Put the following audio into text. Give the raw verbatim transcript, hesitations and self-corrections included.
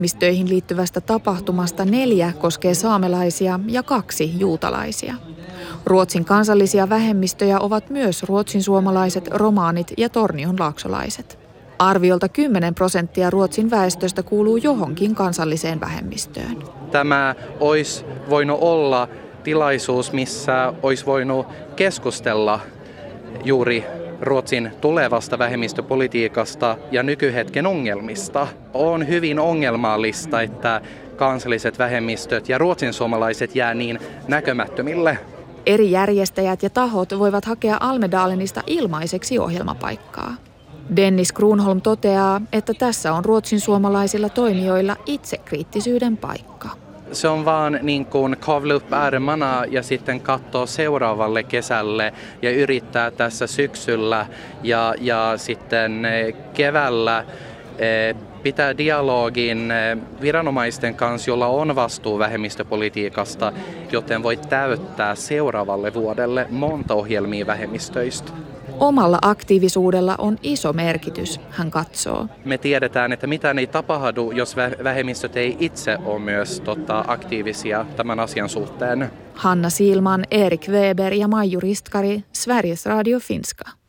Vähemmistöihin liittyvästä tapahtumasta neljä koskee saamelaisia ja kaksi juutalaisia. Ruotsin kansallisia vähemmistöjä ovat myös ruotsinsuomalaiset, romaanit ja tornionlaaksolaiset. Arviolta kymmenen prosenttia Ruotsin väestöstä kuuluu johonkin kansalliseen vähemmistöön. Tämä olisi voinut olla tilaisuus, missä olisi voinut keskustella juuri Ruotsin tulevasta vähemmistöpolitiikasta ja nykyhetken ongelmista. On hyvin ongelmallista, että kansalliset vähemmistöt ja ruotsinsuomalaiset jää niin näkymättömille. Eri järjestäjät ja tahot voivat hakea Almedaalenista ilmaiseksi ohjelmapaikkaa. Dennis Kronholm toteaa, että tässä on ruotsinsuomalaisilla toimijoilla itsekriittisyyden paikka. Se on vaan niin kuin kavla upp ärmarna ja sitten katsoa seuraavalle kesälle ja yrittää tässä syksyllä ja, ja sitten keväällä pitää dialogin viranomaisten kanssa, jolla on vastuu vähemmistöpolitiikasta, joten voi täyttää seuraavalle vuodelle monta ohjelmia vähemmistöistä. Omalla aktiivisuudella on iso merkitys, hän katsoo. Me tiedetään, että mitään ei tapahdu, jos vähemmistöt ei itse ole myös tota, aktiivisia tämän asian suhteen. Hanna Silman, Erik Weber ja Maiju Ristkari, Sveriges Radio Finska.